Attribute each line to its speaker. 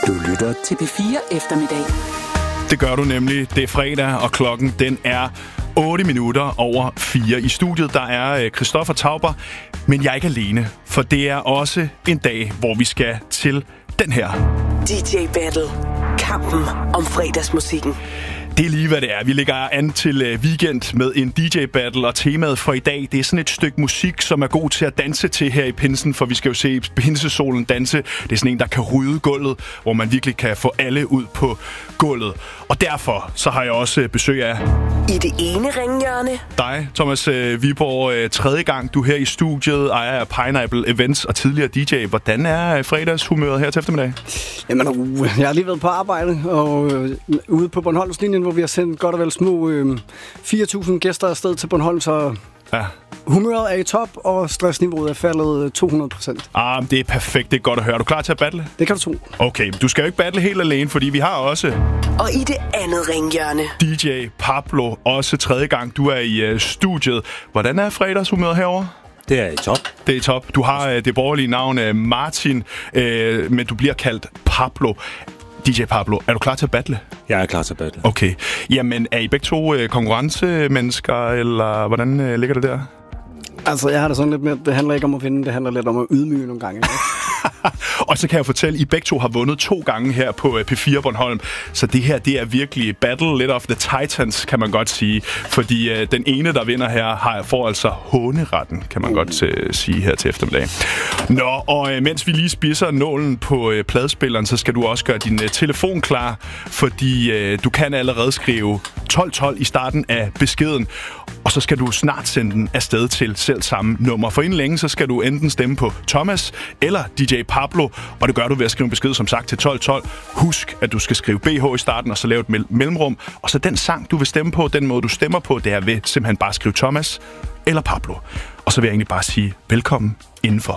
Speaker 1: Du lytter til P4 Eftermiddag.
Speaker 2: Det gør du nemlig. Det er fredag, og klokken den er 8 minutter over 4. I studiet der er Christoffer Tauber, men jeg er ikke alene, for det er også en dag, hvor vi skal til den her.
Speaker 3: DJ Battle. Kampen om fredagsmusikken.
Speaker 2: Det er lige, hvad det er. Vi lægger an til weekend med en DJ-battle, og temaet for i dag, det er sådan et stykke musik, som er god til at danse til her i pinsen, for vi skal jo se pinsesolen danse. Det er sådan en, der kan rydde gulvet, hvor man virkelig kan få alle ud på gulvet. Og derfor så har jeg også besøg af...
Speaker 3: I det ene ringhjørne.
Speaker 2: Dig, Thomas Viborg, tredje gang du er her i studiet, ejer af Pineapple Events og tidligere DJ. Hvordan er fredagshumøret her til eftermiddag?
Speaker 4: Jamen, jeg har lige været på arbejde og ude på Bornholmslinjen, hvor vi har sendt godt og vel små 4.000 gæster afsted til Bornholm, så ja. Humøret er i top, og stressniveauet er faldet 200%.
Speaker 2: Det er perfekt, det er godt at høre. Er du klar til at battle?
Speaker 4: Det kan du tro.
Speaker 2: Okay, du skal jo ikke battle helt alene, fordi vi har også...
Speaker 3: Og i det andet ringhjørne.
Speaker 2: DJ Pablo, også tredje gang du er i studiet. Hvordan er fredagshumøret herovre?
Speaker 5: Det er i top.
Speaker 2: Det er i top. Du har det borgerlige navn Martin, men du bliver kaldt Pablo. DJ Pablo, er du klar til at battle?
Speaker 5: Jeg er klar til at battle.
Speaker 2: Okay. Jamen, er I begge to konkurrencemennesker, eller hvordan ligger det der?
Speaker 4: Altså, jeg har det sådan lidt med, det handler ikke om at vinde, det handler lidt om at ydmyge nogle gange.
Speaker 2: Og så kan jeg fortælle, at I begge to har vundet 2 gange her på P4 Bornholm. Så det her, det er virkelig battle lidt of the titans, kan man godt sige. Fordi den ene, der vinder her, får altså håneretten, kan man godt sige her til eftermiddag. Nå, og mens vi lige spidser nålen på pladespilleren, så skal du også gøre din telefon klar. Fordi du kan allerede skrive 1212 i starten af beskeden. Og så skal du snart sende den afsted til selv samme nummer. For inden længe, så skal du enten stemme på Thomas eller DJ Pablo, og det gør du ved at skrive en besked, som sagt, til 1212. Husk, at du skal skrive BH i starten, og så lave et mellemrum. Og så den sang, du vil stemme på, den måde, du stemmer på, det er ved simpelthen bare at skrive Thomas eller Pablo. Og så vil jeg egentlig bare sige velkommen indenfor.